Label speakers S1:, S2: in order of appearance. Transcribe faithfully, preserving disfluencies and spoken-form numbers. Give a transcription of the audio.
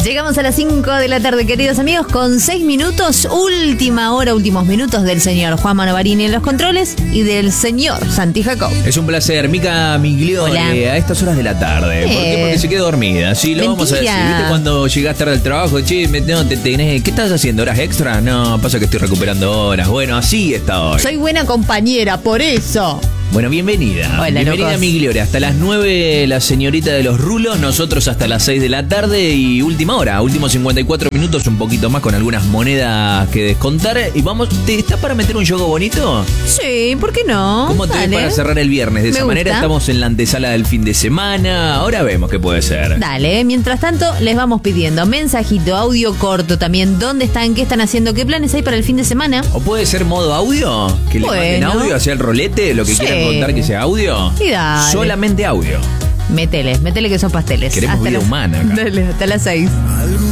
S1: Llegamos a las cinco de la tarde, queridos amigos, con seis minutos, última hora, últimos minutos del señor Juan Manovarini en los controles y del señor Santi Jacob.
S2: Es un placer, Mica Migliore, a estas horas de la tarde. ¿Por qué? Porque se quedó dormida. Sí, lo
S1: Mentira.
S2: vamos a decir. ¿Viste cuando llegás tarde al trabajo? Che, me, no, te, tenés, ¿qué estás haciendo? ¿Horas extra? No, pasa que estoy recuperando horas. Bueno, así está hoy.
S1: Soy buena compañera, por eso.
S2: Bueno, bienvenida.
S1: Hola,
S2: bienvenida
S1: locos.
S2: Migliore. Hasta las nueve la señorita de los rulos, nosotros hasta las seis de la tarde y última hora, últimos cincuenta y cuatro minutos, un poquito más con algunas monedas que descontar. Y vamos, ¿te estás para meter un juego bonito?
S1: Sí, ¿por qué no?
S2: ¿Cómo te ves para cerrar el viernes? De
S1: Me
S2: esa
S1: gusta.
S2: manera estamos en la antesala del fin de semana. Ahora vemos qué puede ser.
S1: Dale, mientras tanto les vamos pidiendo mensajito, audio corto también, dónde están, qué están haciendo, qué planes hay para el fin de semana.
S2: ¿O puede ser modo audio? Que le
S1: Bueno.
S2: manden audio hacia el rolete, lo que
S1: Sí.
S2: quieran contar que sea audio.
S1: Y dale.
S2: Solamente audio.
S1: Métele, métele que son pasteles.
S2: Queremos vida
S1: las-
S2: humana acá.
S1: Dale, hasta las seis.